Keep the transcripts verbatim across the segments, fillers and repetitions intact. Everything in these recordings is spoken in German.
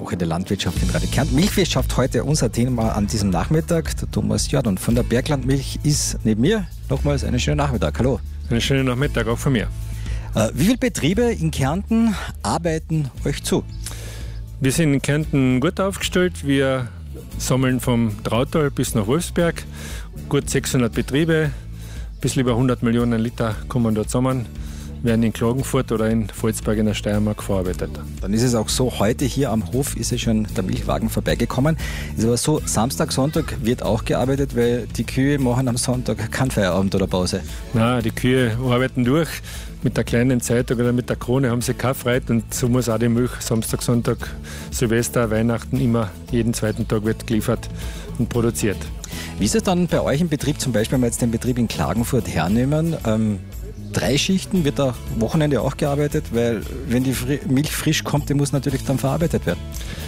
Woche der Landwirtschaft in Radio Kärnten. Milchwirtschaft heute unser Thema an diesem Nachmittag. Der Thomas Jordan von der Berglandmilch ist neben mir. Nochmals einen schönen Nachmittag. Hallo. Einen schönen Nachmittag auch von mir. Äh, wie viele Betriebe in Kärnten arbeiten euch zu? Wir sind in Kärnten gut aufgestellt. Wir sammeln vom Trautal bis nach Wolfsberg. Gut sechshundert Betriebe, ein bisschen über hundert Millionen Liter kommen da zusammen, werden in Klagenfurt oder in Volzberg in der Steiermark verarbeitet. Dann ist es auch so, heute hier am Hof ist ja schon der Milchwagen vorbeigekommen. Ist aber so, Samstag, Sonntag wird auch gearbeitet, weil die Kühe machen am Sonntag keinen Feierabend oder Pause. Nein, die Kühe arbeiten durch. Mit der kleinen Zeitung oder mit der Krone haben sie keine Freude und so muss auch die Milch Samstag, Sonntag, Silvester, Weihnachten immer jeden zweiten Tag wird geliefert und produziert. Wie ist es dann bei euch im Betrieb, zum Beispiel, wenn wir jetzt den Betrieb in Klagenfurt hernehmen, ähm, drei Schichten, wird da Wochenende auch gearbeitet, weil wenn die Fri- Milch frisch kommt, die muss natürlich dann verarbeitet werden.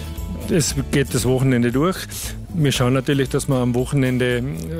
Es geht das Wochenende durch. Wir schauen natürlich, dass wir am Wochenende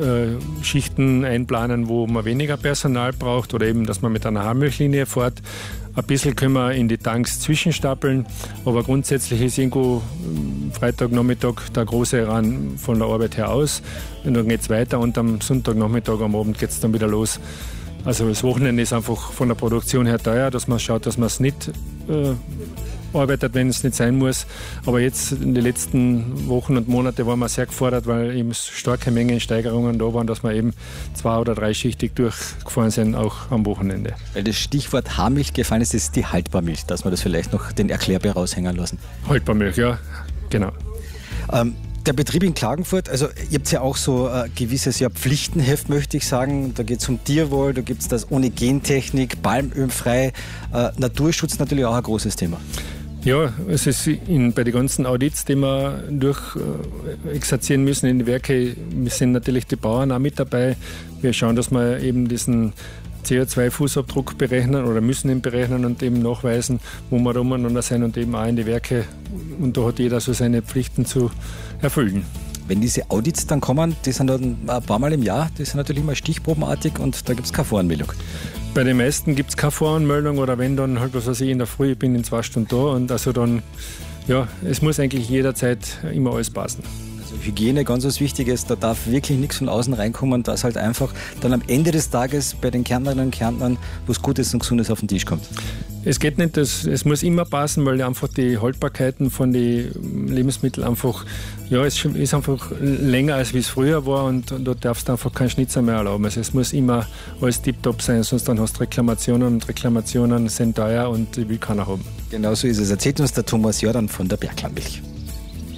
äh, Schichten einplanen, wo man weniger Personal braucht oder eben, dass man mit einer Haarmilchlinie fährt. Ein bisschen können wir in die Tanks zwischenstapeln, aber grundsätzlich ist irgendwo Freitagnachmittag der große Run von der Arbeit her aus. Und dann geht es weiter und am Sonntagnachmittag, am Abend geht es dann wieder los. Also das Wochenende ist einfach von der Produktion her teuer, dass man schaut, dass man es nicht äh, arbeitet, wenn es nicht sein muss. Aber jetzt in den letzten Wochen und Monaten waren wir sehr gefordert, weil eben starke Mengensteigerungen da waren, dass wir eben zwei- oder dreischichtig durchgefahren sind, auch am Wochenende. Weil das Stichwort Haarmilch gefallen ist, ist die Haltbarmilch, dass wir das vielleicht noch den Erklärbär raushängen lassen. Haltbarmilch, ja, genau. Ähm, Der Betrieb in Klagenfurt, also ihr habt ja auch so ein gewisses ja, Pflichtenheft, möchte ich sagen. Da geht es um Tierwohl, da gibt es das ohne Gentechnik, palmölfrei, äh, Naturschutz natürlich auch ein großes Thema. Ja, es ist in, bei den ganzen Audits, die wir durch äh, exerzieren müssen in die Werke, sind natürlich die Bauern auch mit dabei. Wir schauen, dass wir eben diesen C O zwei Fußabdruck berechnen oder müssen ihn berechnen und eben nachweisen, wo wir da umeinander sind und eben auch in die Werke. Und da hat jeder so seine Pflichten zu erfüllen. Wenn diese Audits dann kommen, die sind dann ein paar Mal im Jahr, die sind natürlich immer stichprobenartig und da gibt es keine Voranmeldung. Bei den meisten gibt es keine Voranmeldung oder wenn dann halt, was weiß ich, in der Früh, ich bin in zwei Stunden da und also dann, ja, es muss eigentlich jederzeit immer alles passen. Also Hygiene, ganz was Wichtiges, da darf wirklich nichts von außen reinkommen, dass halt einfach dann am Ende des Tages bei den Kärntnerinnen und Kärntnern was Gutes und Gesundes auf den Tisch kommt. Es geht nicht, das, es muss immer passen, weil einfach die Haltbarkeiten von den Lebensmitteln einfach, ja, es ist einfach länger als wie es früher war und, und da darfst du einfach keinen Schnitzer mehr erlauben. Also es muss immer alles tiptop sein, sonst dann hast du Reklamationen und Reklamationen sind teuer und die will keiner haben. Genau so ist es. Erzählt uns der Thomas Jordan von der Berglandmilch.